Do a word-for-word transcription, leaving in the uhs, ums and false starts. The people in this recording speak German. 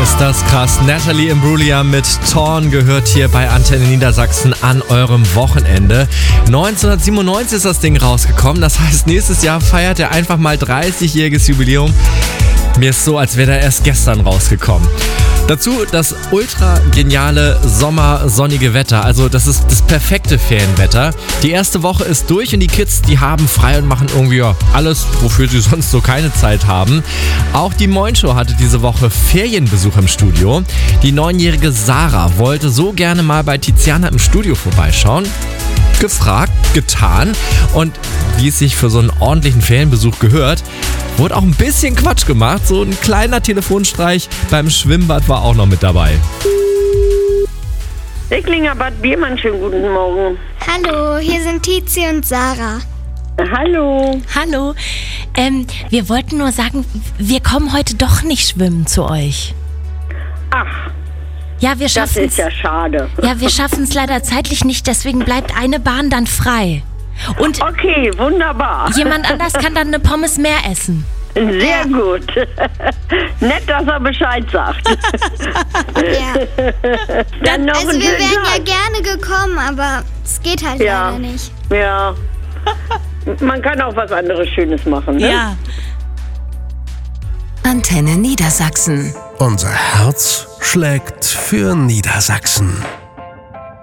Ist das krass. Natalie Imbruglia mit Torn gehört hier bei Antenne Niedersachsen an eurem Wochenende. neunzehnhundertsiebenundneunzig ist das Ding rausgekommen. Das heißt, nächstes Jahr feiert er einfach mal dreißigjähriges Jubiläum. Mir ist so, als wäre er erst gestern rausgekommen. Dazu das ultra geniale sommersonnige Wetter. Also das ist das perfekte Ferienwetter. Die erste Woche ist durch und die Kids, die haben frei und machen irgendwie ja, alles, wofür sie sonst so keine Zeit haben. Auch die Moin Show hatte diese Woche Ferienbesuch im Studio. Die neunjährige Sarah wollte so gerne mal bei Tiziana im Studio vorbeischauen. Gefragt, getan und wie es sich für so einen ordentlichen Ferienbesuch gehört, wurde auch ein bisschen Quatsch gemacht. So ein kleiner Telefonstreich beim Schwimmbad war auch noch mit dabei. Recklinger Bad Biermann, schönen guten Morgen. Hallo, hier sind Tizi und Sarah. Hallo. Hallo. Ähm, wir wollten nur sagen, wir kommen heute doch nicht schwimmen zu euch. Ach, Ja, wir das schaffen ist ja schade. Ja, wir schaffen es leider zeitlich nicht, deswegen bleibt eine Bahn dann frei. Und Okay, wunderbar. jemand anders kann dann eine Pommes mehr essen. Sehr gut. Nett, dass er Bescheid sagt. Ja. Dann noch Also einen wir schönen wären ja Tag. gerne gekommen, aber es geht halt Ja. leider nicht. Ja. Man kann auch was anderes Schönes machen, ne? Ja. Antenne Niedersachsen. Unser Herz schlägt für Niedersachsen.